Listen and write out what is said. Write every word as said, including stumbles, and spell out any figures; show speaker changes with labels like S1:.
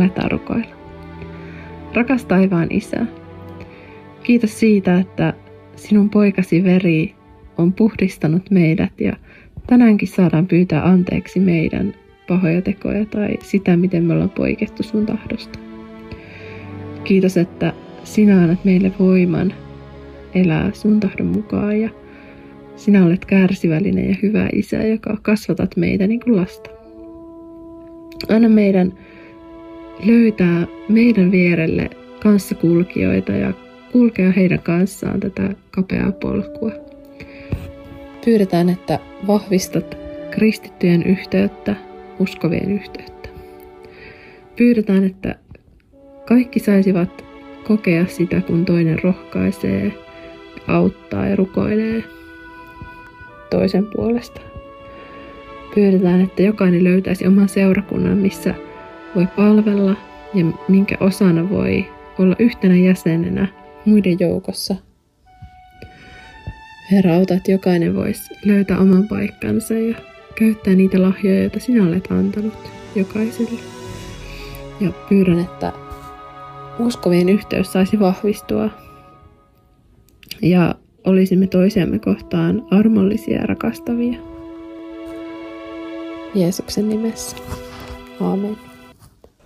S1: aletaan rukoilla. Rakas taivaan Isä, kiitos siitä, että sinun poikasi veri on puhdistanut meidät ja tänäänkin saadaan pyytää anteeksi meidän pahoja tekoja tai sitä, miten me ollaan poikettu sun tahdosta. Kiitos, että sinä annat meille voiman elää sun tahdon mukaan ja sinä olet kärsivällinen ja hyvä Isä, joka kasvatat meitä niin kuin lasta. Anna meidän löytää meidän vierelle kanssakulkijoita ja kulkea heidän kanssaan tätä kapeaa polkua. Pyydetään, että vahvistat kristittyjen yhteyttä, uskovien yhteyttä. Pyydetään, että kaikki saisivat kokea sitä, kun toinen rohkaisee, auttaa ja rukoilee toisen puolesta. Pyydetään, että jokainen löytäisi oman seurakunnan, missä voi palvella ja minkä osana voi olla yhtenä jäsenenä muiden joukossa. Herra, auta, että jokainen voisi löytää oman paikkansa ja käyttää niitä lahjoja, joita sinä olet antanut jokaiselle. Ja pyydän, että uskovien yhteys saisi vahvistua ja olisimme toisiamme kohtaan armollisia ja rakastavia. Jeesuksen nimessä. Aamen.